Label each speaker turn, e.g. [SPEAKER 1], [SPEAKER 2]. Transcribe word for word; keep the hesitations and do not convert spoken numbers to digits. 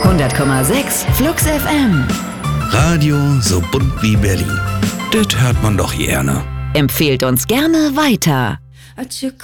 [SPEAKER 1] hundert Komma sechs Flux F M.
[SPEAKER 2] Radio so bunt wie Berlin. Das hört man doch gerne.
[SPEAKER 1] Empfehlt uns gerne weiter.
[SPEAKER 3] I took